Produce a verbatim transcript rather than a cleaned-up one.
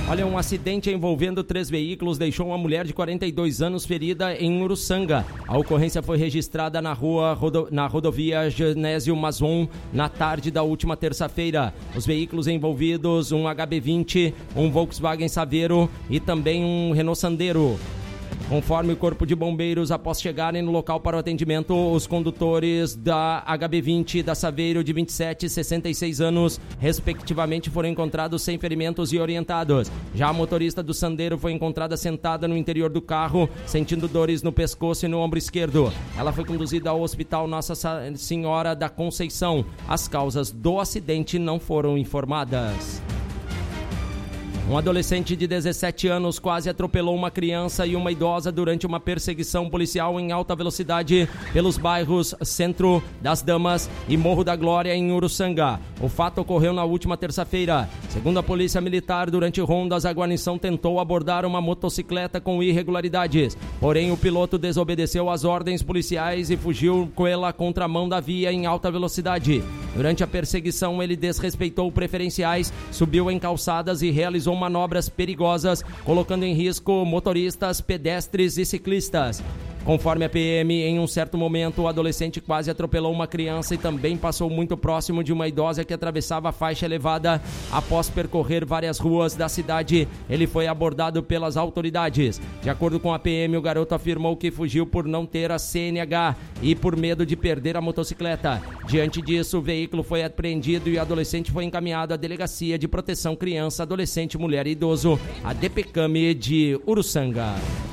Olha, um acidente envolvendo três veículos deixou uma mulher de quarenta e dois anos ferida em Uruçanga. A ocorrência foi registrada na rua rodo, na rodovia Genésio Mazon na tarde da última terça-feira. Os veículos envolvidos, um H B vinte, um Volkswagen Saveiro e também um Renault Sandero. Conforme o Corpo de Bombeiros, após chegarem no local para o atendimento, os condutores da H B vinte e da Saveiro de vinte e sete e sessenta e seis anos, respectivamente, foram encontrados sem ferimentos e orientados. Já a motorista do Sandero foi encontrada sentada no interior do carro, sentindo dores no pescoço e no ombro esquerdo. Ela foi conduzida ao Hospital Nossa Senhora da Conceição. As causas do acidente não foram informadas. Um adolescente de dezessete anos quase atropelou uma criança e uma idosa durante uma perseguição policial em alta velocidade pelos bairros Centro das Damas e Morro da Glória, em Uruçanga. O fato ocorreu na última terça-feira. Segundo a Polícia Militar, durante rondas, a guarnição tentou abordar uma motocicleta com irregularidades. Porém, o piloto desobedeceu às ordens policiais e fugiu com ela contramão da via em alta velocidade. Durante a perseguição, ele desrespeitou preferenciais, subiu em calçadas e realizou manobras perigosas, colocando em risco motoristas, pedestres e ciclistas. Conforme a P M, em um certo momento, o adolescente quase atropelou uma criança e também passou muito próximo de uma idosa que atravessava a faixa elevada. Após percorrer várias ruas da cidade, ele foi abordado pelas autoridades. De acordo com a P M, o garoto afirmou que fugiu por não ter a C N H e por medo de perder a motocicleta. Diante disso, o veículo foi apreendido e o adolescente foi encaminhado à Delegacia de Proteção Criança, Adolescente, Mulher e Idoso, a DPCAME de Uruçanga.